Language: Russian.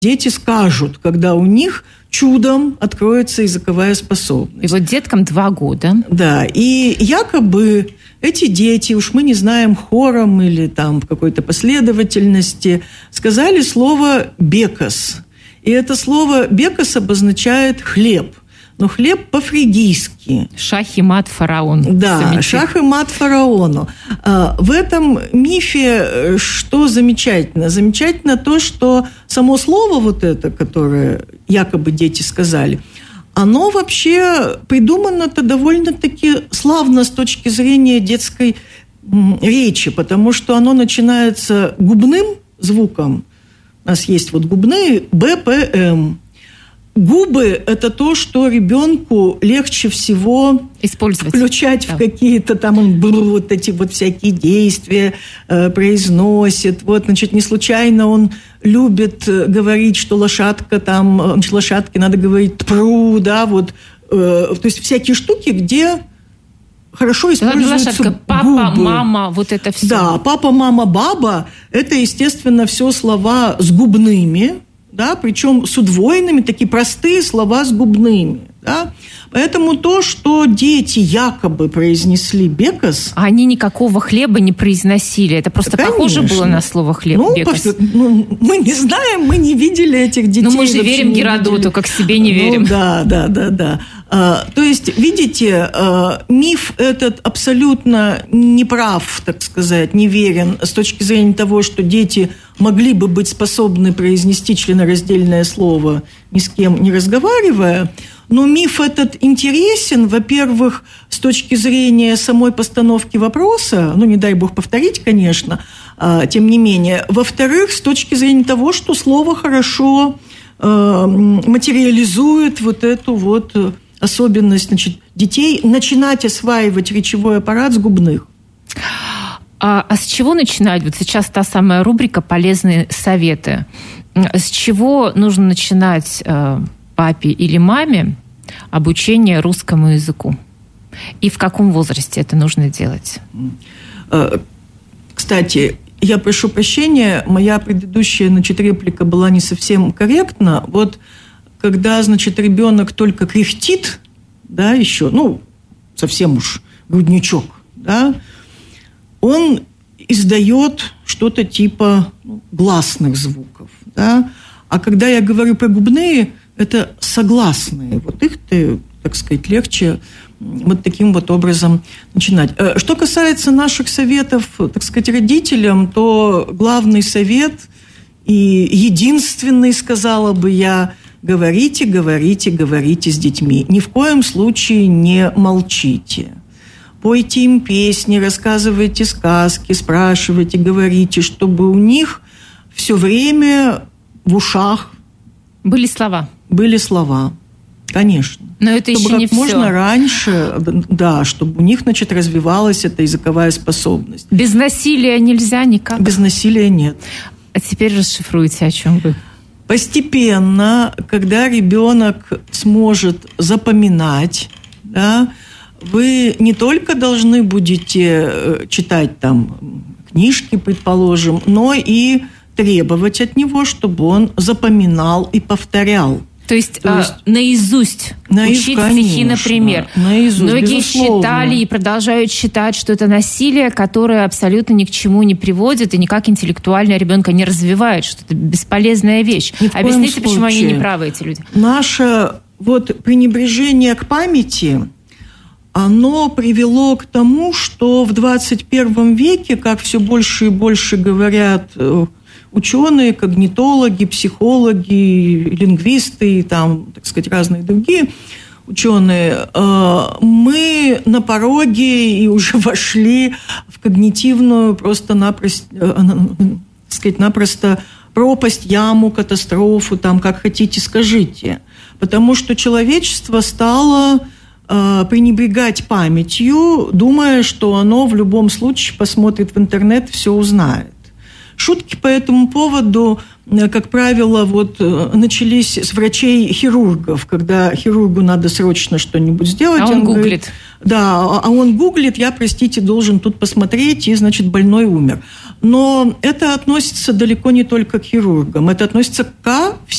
дети скажут, когда у них чудом откроется языковая способность. И вот деткам 2 года. Да, и якобы эти дети, уж мы не знаем, хором или там в какой-то последовательности, сказали слово «бекас». И это слово «бекас» обозначает «хлеб». Но хлеб по-фригийски. Шах и мат фараону. Да, шах и мат фараону. В этом мифе что замечательно? Замечательно то, что само слово вот это, которое якобы дети сказали, оно вообще придумано-то довольно-таки славно с точки зрения детской речи, потому что оно начинается губным звуком. У нас есть вот губные БПМ. Губы – это то, что ребенку легче всего использовать, включать в какие-то там, он вот эти вот всякие действия произносит. Вот, значит, не случайно он любит говорить, что лошадка там, значит, лошадке надо говорить «тпру», да, вот. То есть всякие штуки, где хорошо используются лошадка, папа, губы. мама, вот это все. Да, папа, мама, баба – это, естественно, все слова с губными, да, причем с удвоенными, такие простые слова с губными. Да. Поэтому то, что дети якобы произнесли «бекас», а они никакого хлеба не произносили. Это просто похоже было на слово «хлеб», «бекас». Мы не знаем, мы не видели этих детей. Но мы же верим Геродоту, как себе не верим. Да. То есть, видите, миф этот абсолютно неправ, так сказать, неверен с точки зрения того, что дети могли бы быть способны произнести членораздельное слово, ни с кем не разговаривая. Но миф этот интересен, во-первых, с точки зрения самой постановки вопроса, ну, не дай бог повторить, конечно, тем не менее. Во-вторых, с точки зрения того, что слово хорошо материализует вот эту вот особенность, значит, детей начинать осваивать речевой аппарат с губных. А с чего начинать? Вот сейчас та самая рубрика «Полезные советы». С чего нужно начинать папе или маме обучение русскому языку? И в каком возрасте это нужно делать? Кстати, я прошу прощения, моя предыдущая, значит, реплика была не совсем корректна. Вот когда, значит, ребенок только кряхтит, да, еще, ну, совсем уж грудничок, да, он издает что-то типа гласных звуков, да. А когда я говорю про губные, это согласные. Вот их-то, так сказать, легче вот таким вот образом начинать. Что касается наших советов, так сказать, родителям, то главный совет и единственный, сказала бы я, говорите с детьми. Ни в коем случае не молчите. Пойте им песни, рассказывайте сказки, спрашивайте, говорите, чтобы у них все время в ушах были слова. Были слова, конечно. Но это чтобы еще не как можно все. раньше, да, чтобы у них, значит, развивалась эта языковая способность. Без насилия нельзя никак? Без насилия нет. А теперь расшифруйте, о чем вы. Постепенно, когда ребенок сможет запоминать, да, вы не только должны будете читать там книжки, предположим, но и требовать от него, чтобы он запоминал и повторял. То есть наизусть учить стихи, например. Наизусть, многие безусловно. считали и продолжают считать, что это насилие, которое абсолютно ни к чему не приводит и никак интеллектуально ребенка не развивает, что это бесполезная вещь. Объясните, почему они не правы, эти люди. Наше вот пренебрежение к памяти, оно привело к тому, что в 21 веке, как все больше и больше говорят ученые, когнитологи, психологи, лингвисты и там, так сказать, разные другие ученые, мы на пороге и уже вошли в когнитивную просто-напросто пропасть, яму, катастрофу, там, как хотите, скажите. Потому что человечество стало пренебрегать памятью, думая, что оно в любом случае посмотрит в интернет, все узнает. Шутки по этому поводу, как правило, вот начались с врачей-хирургов, когда хирургу надо срочно что-нибудь сделать. А он гуглит. Говорит, да, а он гуглит, я, простите, должен тут посмотреть, и, значит, больной умер. Но это относится далеко не только к хирургам, это относится ко